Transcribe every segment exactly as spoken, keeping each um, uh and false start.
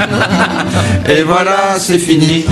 Et voilà, c'est fini.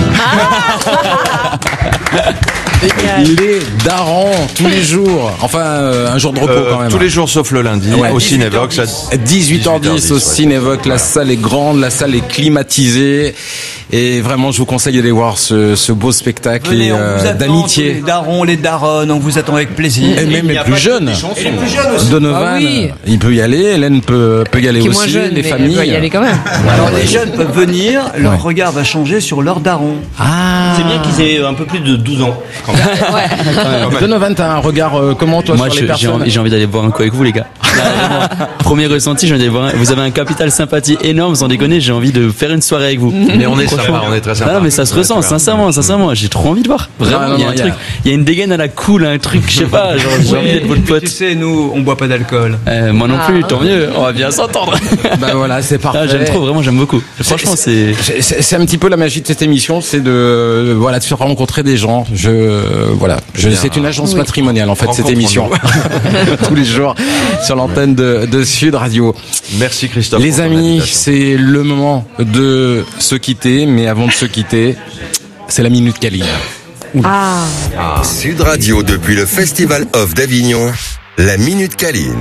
Les darons tous les jours. Enfin, euh, un jour de repos Euh, quand même. tous les jours sauf le lundi, Ouais. au Cinévox. à dix-huit heures dix au ouais. Cinévox, la salle est grande, la salle est climatisée et vraiment je vous conseille d'aller voir ce, ce beau spectacle Venez, et, on vous euh, attend, tous les d'amitié. darons, les daronnes, on vous attend avec plaisir. Et même les plus jeunes. Et les plus jeunes aussi. Donovan, Ah oui. il peut y aller, Hélène peut, peut y aller Qui est aussi, moins jeune, les mais familles. elle va y aller quand même. Alors les jeunes peuvent venir, leur Ouais. regard va changer sur leur daron. Ah, C'est bien qu'ils aient un peu plus de douze ans. Quand même. Ouais. Donovan, t'as un regard euh, comment toi Moi, sur je- les j'ai personnes envie, j'ai envie d'aller boire un coup avec vous, les gars. Là, vraiment, premier ressenti, j'ai envie d'aller boire un- vous avez un capital sympathie énorme, sans déconner, j'ai envie de faire une soirée avec vous. Mais on est sympa, on est très sympa. Ah non, mais ça se ressent, sincèrement, sincèrement, j'ai trop envie de voir. Vraiment, Non, non, il y a non, un il y a- truc, il y a une dégaine à la cool, un truc, je sais pas, genre, j'ai envie d'être votre Et puis, pote. tu sais, nous, on boit pas d'alcool. Euh, moi non Ah. plus, tant mieux, on va bien s'entendre. Bah voilà, c'est parfait. Ah, j'aime trop, vraiment, j'aime beaucoup. Franchement, c'est... C'est- C'est c'est un petit peu la magie de cette émission, c'est de euh, voilà de faire rencontrer des gens. Je euh, voilà, je, Bien. c'est une agence Oui. matrimoniale en fait cette Rencontrons-nous. émission tous les jours sur l'antenne de, de Sud Radio. Merci Christophe. Les pour ton amis, invitation. c'est le moment de se quitter, mais avant de se quitter, c'est la minute Caline. Ah. Sud Radio depuis le Festival Off d'Avignon, la Minute Caline.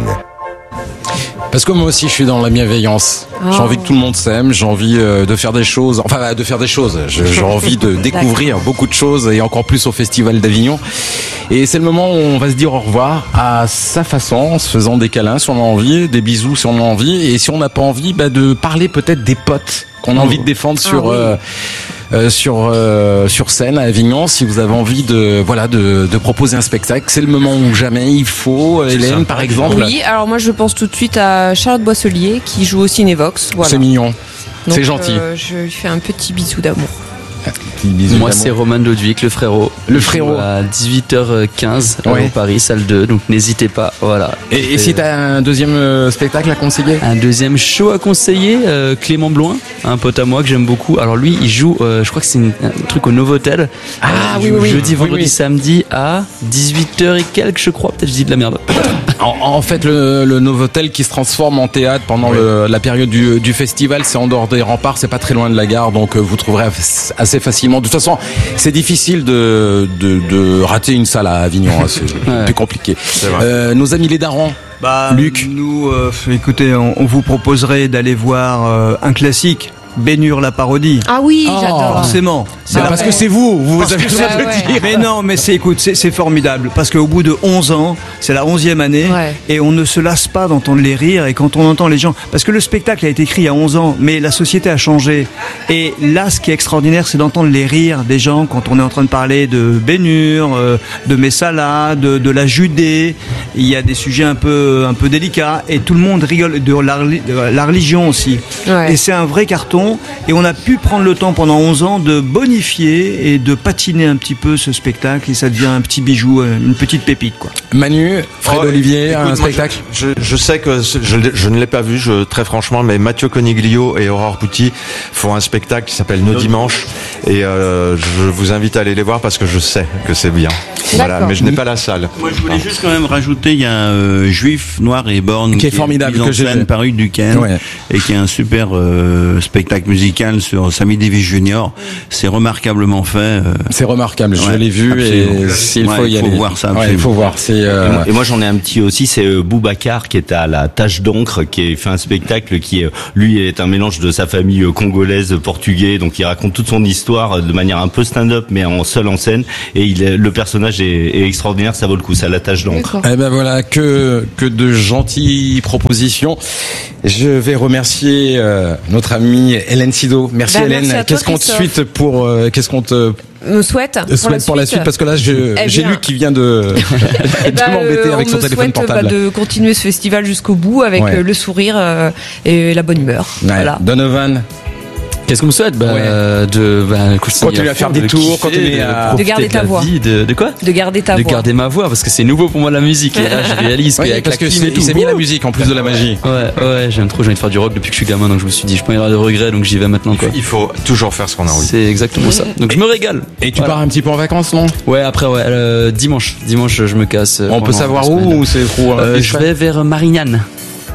Parce que moi aussi, je suis dans la bienveillance. J'ai Oh. envie que tout le monde s'aime. J'ai envie euh, de faire des choses. Enfin, de faire des choses. Je- J'ai envie de découvrir beaucoup de choses et encore plus au Festival d'Avignon. Et c'est le moment où on va se dire au revoir à sa façon, en se faisant des câlins si on a envie, des bisous si on a envie. Et si on n'a pas envie, bah, de parler peut-être des potes qu'on a envie de défendre sur... oui. euh, euh, sur euh, sur scène à Avignon. Si vous avez envie de voilà de, de proposer un spectacle, c'est le moment où jamais il faut. Hélène, ça. par exemple, Oui, alors moi je pense tout de suite à Charlotte Boisselier qui joue au Cinévox. Voilà. c'est mignon, Donc, c'est gentil. euh, je lui fais un petit bisou d'amour. Petit bisou Moi, d'amour. c'est Roman Lodwick, le frérot. Le Il joue frérot. À dix-huit heures quinze, Ouais. au Paris, salle deux, donc n'hésitez pas, voilà. Et, et si t'as un deuxième euh, spectacle à conseiller? Un deuxième show à conseiller, euh, Clément Bloin, un pote à moi que j'aime beaucoup. Alors lui, il joue, euh, je crois que c'est une- un truc au Novotel. Ah, Euh, il oui, joue oui, oui. jeudi, Oui, vendredi, oui. samedi à dix-huit heures et quelques, je crois. Peut-être je dis de la merde. En, en fait, le, le Novotel qui se transforme en théâtre pendant le- la période du, du festival, c'est en dehors des remparts, c'est pas très loin de la gare, donc euh, vous trouverez assez assez facilement. De toute façon, c'est difficile de, de, de rater une salle à Avignon, hein, c'est Ouais. plus compliqué. vrai. Euh, nos amis les darons. Bah, Luc. nous, euh, écoutez, on, on vous proposerait d'aller voir euh, un classique, Bénure la parodie. Ah oui, Oh. j'adore. Forcément. C'est Ah, la- parce que c'est vous, vous Parce avez que besoin c'est- de le ouais. dire. Mais non, mais c'est, écoute, c'est, c'est formidable parce qu'au bout de onze ans, c'est la onzième année Ouais. et on ne se lasse pas d'entendre les rires et quand on entend les gens, parce que le spectacle a été écrit il y a onze ans, mais la société a changé et là, ce qui est extraordinaire, c'est d'entendre les rires des gens quand on est en train de parler de Bénure, euh, de Messala, de, de la Judée. Il y a des sujets un peu, un peu délicats et tout le monde rigole de la, reli- de la religion aussi. Ouais. Et c'est un vrai carton et on a pu prendre le temps pendant onze ans de bonifier et de patiner un petit peu ce spectacle et ça devient un petit bijou, euh, une petite pépite quoi. Manu, Fred Oh, Olivier, écoute, un moi, spectacle. Je, je, je sais que je, je, je ne l'ai pas vu, je, très franchement, mais Mathieu Coniglio et Aurore Pouty font un spectacle qui s'appelle Nos Dimanches et euh, je vous invite à aller les voir parce que je sais que c'est bien. Voilà, D'accord. mais je n'ai pas la salle. Moi, je voulais juste quand même rajouter, il y a un euh, Juif noir et borgne Qui est formidable, mis en que j'ai scène vu. par Hugues Duquesne Ouais. et qui est un super euh, spectacle musical sur Sammy Davis Junior. C'est remarquablement fait. euh, C'est remarquable, je Ouais, l'ai vu absolument. et s'il Ouais, faut y il faut aller. voir ça, Ouais, il absolument. faut voir. C'est euh, Et moi- Et moi j'en ai un petit aussi, c'est euh, Boubacar qui est à la Tache d'encre, qui a fait un spectacle qui, euh, lui, est un mélange de sa famille euh, congolaise, portugais, donc il raconte toute son histoire euh, de manière un peu stand-up, mais en seul en scène. Et il est, le personnage est, est extraordinaire, ça vaut le coup, c'est à la Tache d'encre. D'accord. Eh ben voilà, que que de gentilles propositions. Je vais remercier euh, notre amie Hélène Sido. Merci Ben, Hélène. merci à toi, Qu'est-ce qu'on te Christophe. suite pour euh, qu'est-ce qu'on te Me souhaite souhaite pour la suite parce que là je- Eh j'ai bien. Luc qui vient de, Eh de ben, m'embêter euh, avec on son me téléphone souhaite, portable. bah, de continuer ce festival jusqu'au bout avec Ouais. euh, le sourire euh, et la bonne humeur. Ouais. Voilà. Donovan, Qu'est-ce qu'on me souhaite bah, Ouais. euh, de bah, Continuer à faire des tours, continuer à- De garder ta voix. De, de quoi De garder ta De voix. garder ma voix parce que c'est nouveau pour moi la musique et là je réalise Oui, qu'avec parce la que clim et c'est- tout, il s'est mis la ouh. musique en plus de la magie. Ouais, ouais, j'aime trop, j'ai envie de faire du rock depuis que je suis gamin, donc je me suis dit, je peux y avoir de regrets, donc j'y vais maintenant, quoi. Il faut toujours faire ce qu'on a envie. C'est exactement ça. Donc je me régale. Et tu Voilà. pars un petit peu en vacances, non? Ouais, après, ouais, euh, dimanche. Dimanche, je me casse. euh, On peut pendant savoir deux où semaines. ou c'est trop Euh, Je indiscret vais vers Marignane.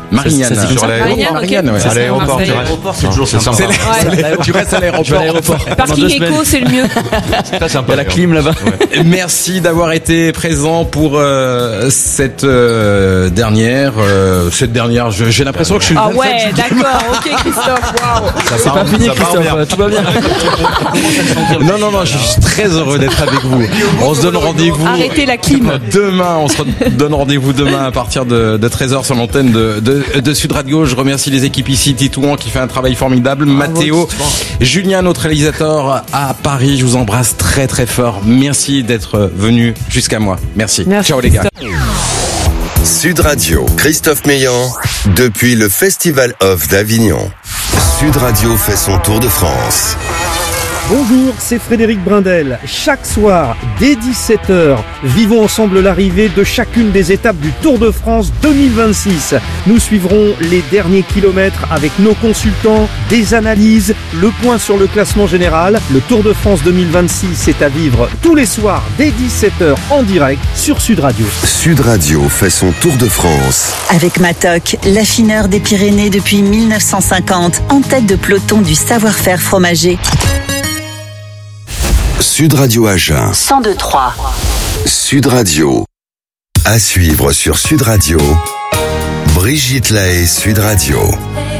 Marignane. Ça, ça Sur l'aéroport. Marignane, ouais. À l'aéroport, tu L'aéroport, restes. c'est toujours C'est sympa. sympa. C'est la- Tu restes à Je vais à l'aéroport. l'aéroport. Parking Pendant deux éco, semaines. c'est le mieux. C'est très Il sympa. y a la clim là-bas. Merci d'avoir été présent pour euh, cette euh, dernière. euh, cette dernière, je- j'ai l'impression que je suis le Ah vingt-sept. ouais, d'accord, ok Christophe, waouh. C'est pas fini, ça part Christophe. Tout va bien. Non, non, non, je suis très heureux d'être avec vous. On se donne rendez-vous. Arrêtez la clim. Demain, on se donne rendez-vous demain à partir de, de treize heures sur l'antenne de, de, de Sud Radio. Je remercie les équipes ici, Titouan qui fait un travail formidable, Mathéo, Julien, notre réalisateur à Paris. Je vous embrasse très très fort. Merci d'être venu jusqu'à moi. Merci. Merci, Ciao les gars. Sud Radio, Christophe Meillan, depuis le Festival of d'Avignon. Sud Radio fait son tour de France. Bonjour, c'est Frédéric Brindel. Chaque soir, dès dix-sept heures, vivons ensemble l'arrivée de chacune des étapes du Tour de France deux mille vingt-six. Nous suivrons les derniers kilomètres avec nos consultants, des analyses, le point sur le classement général. Le Tour de France deux mille vingt-six est à vivre tous les soirs dès dix-sept heures en direct sur Sud Radio. Sud Radio fait son tour de France. Avec Matok, l'affineur des Pyrénées depuis mille neuf cent cinquante, en tête de peloton du savoir-faire fromager. Sud Radio Agen. cent deux trois. Sud Radio. À suivre sur Sud Radio. Brigitte Lahaye, Sud Radio.